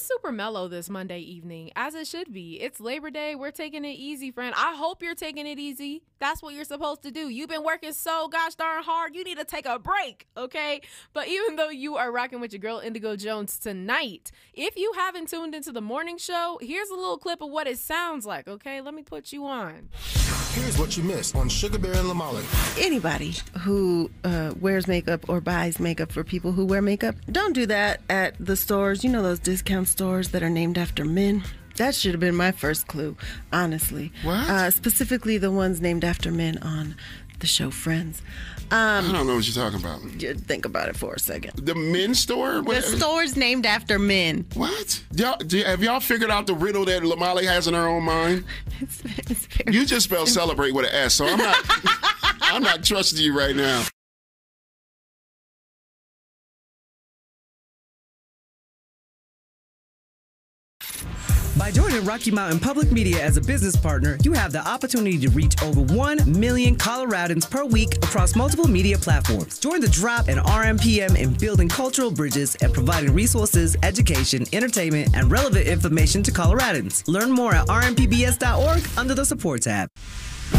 super mellow this Monday evening, as it should be. It's Labor Day. We're taking it easy, friend. I hope you're taking it easy. That's what you're supposed to do. You've been working so gosh darn hard. You need to take a break, okay? But even though you are rocking with your girl Indigo Jones tonight, if you haven't tuned into the morning show, here's a little clip of what it sounds like, okay? Let me put you on. Here's what you missed on Sugar Bear and Lamali. Anybody who wears makeup or buys makeup for people who wear makeup, don't do that at the stores. You know those discount stores that are named after men? That should have been my first clue, honestly. What? Specifically the ones named after men on the show Friends. I don't know what you're talking about. Think about it for a second. The men's store? The store's named after men. What? Have y'all figured out the riddle that Lamali has in her own mind? It's very You just spelled celebrate with an S, so I'm not trusting you right now. By joining Rocky Mountain Public Media as a business partner, you have the opportunity to reach over 1 million Coloradans per week across multiple media platforms. Join the Drop and RMPM in building cultural bridges and providing resources, education, entertainment, and relevant information to Coloradans. Learn more at rmpbs.org under the support tab.